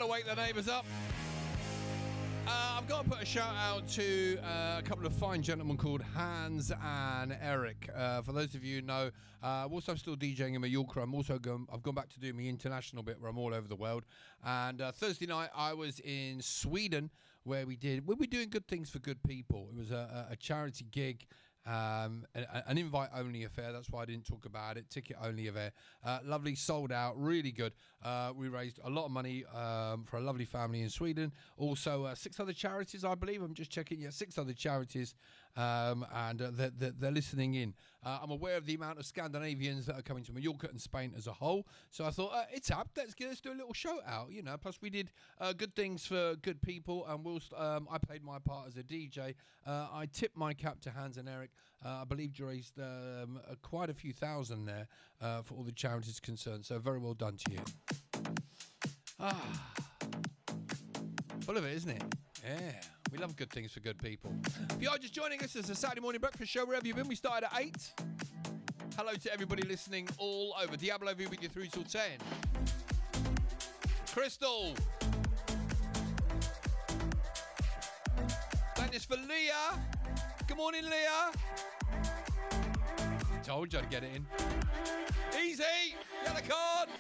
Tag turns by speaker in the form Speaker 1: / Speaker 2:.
Speaker 1: That'll wake the neighbours up. I've got to put a shout out to a couple of fine gentlemen called Hans and Eric. For those of you who know, I'm also still DJing in Mallorca. I've gone back to do my international bit where I'm all over the world. And Thursday night I was in Sweden where we're doing good things for good people. It was a charity gig. An invite-only affair. That's why I didn't talk about it. Ticket-only affair. Lovely, sold out, really good. We raised a lot of money for a lovely family in Sweden. Also, 6 other charities, I believe. I'm just checking. Yeah, 6 other charities, and they're listening in. I'm aware of the amount of Scandinavians that are coming to Mallorca and Spain as a whole. So I thought it's up. Let's do a little show out. You know. Plus, we did good things for good people, and I played my part as a DJ. I tipped my cap to Hans and Eric. I believe you raised quite a few thousand there for all the charities concerned. So very well done to you. Full of it, isn't it? Yeah. We love good things for good people. If you are just joining us, it's a Saturday morning breakfast show wherever you've been. We started at 8. Hello to everybody listening all over. Diablo V with you through till 10. Crystal. Thank this for Leah. Good morning, Leah. Told you I'd get it in. Easy. Yellow card.